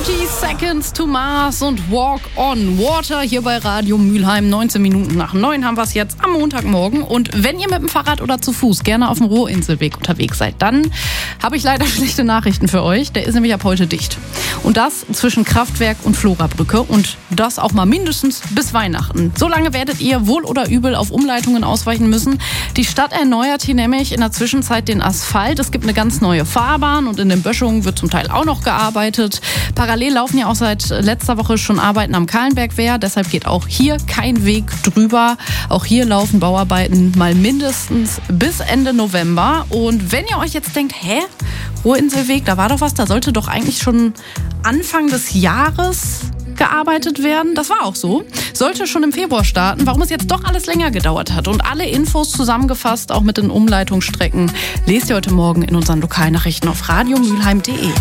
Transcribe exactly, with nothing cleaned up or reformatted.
thirty Seconds to Mars und Walk on Water hier bei Radio Mülheim. neunzehn Minuten nach neun haben wir es jetzt am Montagmorgen. Und wenn ihr mit dem Fahrrad oder zu Fuß gerne auf dem Ruhrinselweg unterwegs seid, dann habe ich leider schlechte Nachrichten für euch. Der ist nämlich ab heute dicht. Und das zwischen Kraftwerk und Florabrücke. Und das auch mal mindestens bis Weihnachten. So lange werdet ihr wohl oder übel auf Umleitungen ausweichen müssen. Die Stadt erneuert hier nämlich in der Zwischenzeit den Asphalt. Es gibt eine ganz neue Fahrbahn und in den Böschungen wird zum Teil auch noch gearbeitet. Parallel laufen ja auch seit letzter Woche schon Arbeiten am Kahlenbergwehr. Deshalb geht auch hier kein Weg drüber. Auch hier laufen Bauarbeiten mal mindestens bis Ende November. Und wenn ihr euch jetzt denkt, hä, Ruhrinselweg, da war doch was, da sollte doch eigentlich schon Anfang des Jahres gearbeitet werden. Das war auch so. Sollte schon im Februar starten. Warum es jetzt doch alles länger gedauert hat und alle Infos zusammengefasst, auch mit den Umleitungsstrecken, lest ihr heute Morgen in unseren Lokalnachrichten auf radiomülheim punkt de.